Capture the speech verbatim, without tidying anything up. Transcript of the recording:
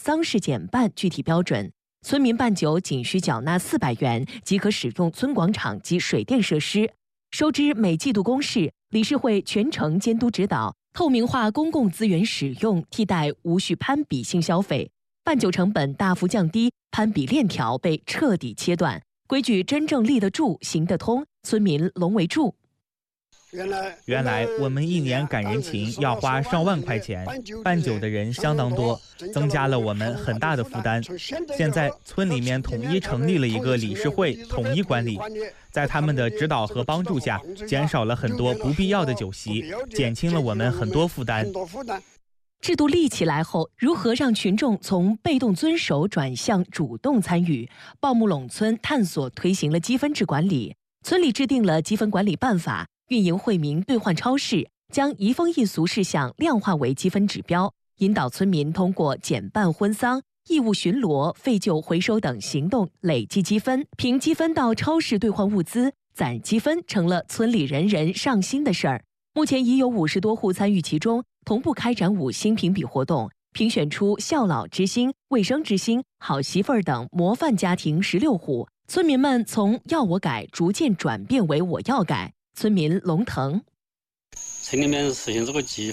丧事减半具体标准。村民办酒仅需缴纳四百元，即可使用村广场及水电设施。收支每季度公示，理事会全程监督指导，透明化公共资源使用，替代无序攀比性消费。办酒成本大幅降低，攀比链条被彻底切断，规矩真正立得住、行得通，村民隆为柱。 原来我们一年赶人情要花上万块钱，办酒的人相当多，增加了我们很大的负担。现在村里面统一成立了一个理事会，统一管理，在他们的指导和帮助下，减少了很多不必要的酒席，减轻了我们很多负担。 制度立起来后，如何让群众从被动遵守转向主动参与？鲍木垄村探索推行了积分制管理，村里制定了积分管理办法，运营惠民兑换超市，将移风易俗事项量化为积分指标，引导村民通过减办婚丧、义务巡逻、废旧回收等行动累计积分，凭积分到超市兑换物资，攒积分成了村里人人上心的事儿。目前已有五十多户参与其中，同步开展五星评比活动，评选出孝老之星、卫生之星、好媳妇儿等模范家庭十六户。村民们从要我改逐渐转变为我要改，村民龙腾。 村里面实行这个积